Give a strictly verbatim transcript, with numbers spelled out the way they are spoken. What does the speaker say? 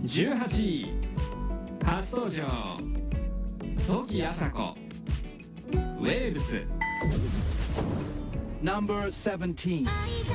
じゅうはちい初登場時あさこウェーブス Number seventeen